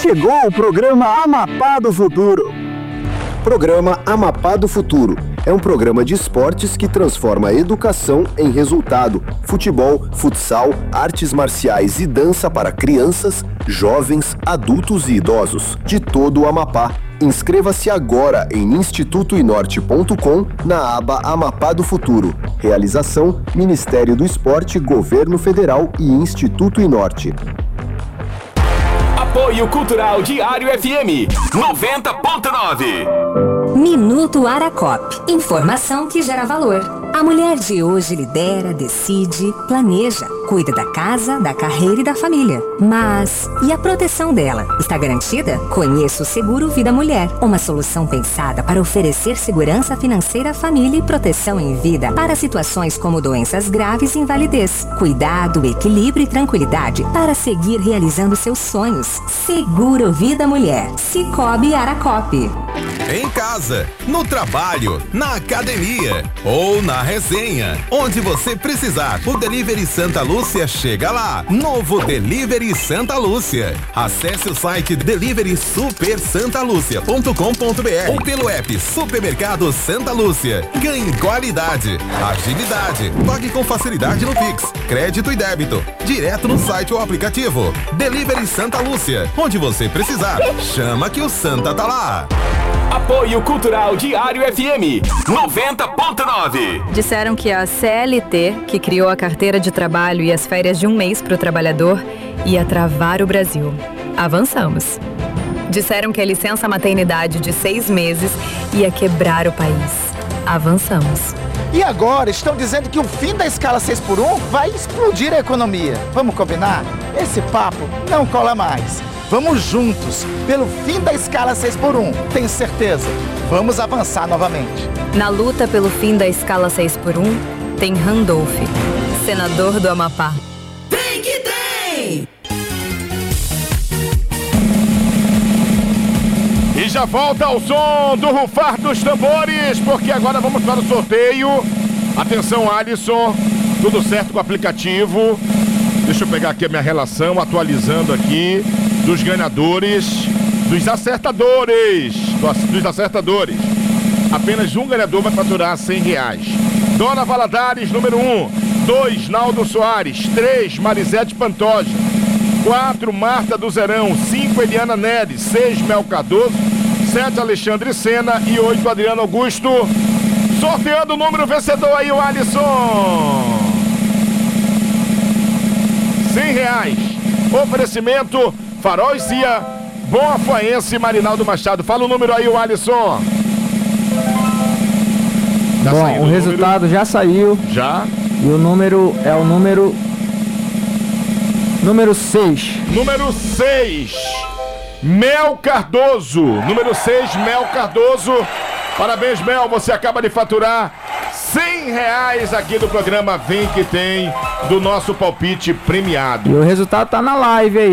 Chegou o programa Amapá do Futuro. Programa Amapá do Futuro é um programa de esportes que transforma a educação em resultado. Futebol, futsal, artes marciais e dança para crianças, jovens, adultos e idosos de todo o Amapá. Inscreva-se agora em institutoinorte.com na aba Amapá do Futuro. Realização: Ministério do Esporte, Governo Federal e Instituto Inorte. Apoio Cultural Diário FM 90.9. Minuto Aracop. Informação que gera valor. A mulher de hoje lidera, decide, planeja, cuida da casa, da carreira e da família. Mas, e a proteção dela? Está garantida? Conheça o Seguro Vida Mulher, uma solução pensada para oferecer segurança financeira à família e proteção em vida para situações como doenças graves e invalidez. Cuidado, equilíbrio e tranquilidade para seguir realizando seus sonhos. Seguro Vida Mulher. Cicobi Aracop. Em casa, no trabalho, na academia ou na resenha, onde você precisar, o Delivery Santa Lúcia chega lá. Novo Delivery Santa Lúcia. Acesse o site deliverysupersantalucia.com.br ou pelo app Supermercado Santa Lúcia. Ganhe qualidade, agilidade, pague com facilidade no Pix, crédito e débito, direto no site ou aplicativo. Delivery Santa Lúcia, onde você precisar, chama que o Santa tá lá. Apoio Cultural Diário FM 90.9. Disseram que a CLT, que criou a carteira de trabalho e as férias de um mês para o trabalhador, ia travar o Brasil. Avançamos. Disseram que a licença maternidade de 6 meses ia quebrar o país. Avançamos. E agora estão dizendo que o fim da escala 6x1 vai explodir a economia. Vamos combinar? Esse papo não cola mais. Vamos juntos, pelo fim da escala 6x1. Tenho certeza. Vamos avançar novamente. Na luta pelo fim da escala 6x1, tem Randolph, senador do Amapá. Tem que tem! E já volta ao som do rufar dos tambores, porque agora vamos para o sorteio. Atenção, Alisson. Tudo certo com o aplicativo. Deixa eu pegar aqui a minha relação, atualizando aqui. Dos ganhadores, dos acertadores. Apenas um ganhador vai faturar R$100. Dona Valadares, número 1. 2, Naldo Soares. 3, Marisete Pantoja. 4, Marta do Zerão. 5, Eliana Neres. 6, Mel Cardoso. 7, Alexandre Sena. E 8, Adriano Augusto. Sorteando o número vencedor aí, o Alisson. R$100. Oferecimento Farol Cia, Bom Afoense, Marinaldo Machado. Fala o número aí, o Alisson. Bom, o resultado já saiu. Já? E o número é o número 6. Número 6, Mel Cardoso. Número 6, Mel Cardoso. Parabéns, Mel, você acaba de faturar R$100 aqui do programa Vem Que Tem, do nosso palpite premiado. E o resultado tá na live aí.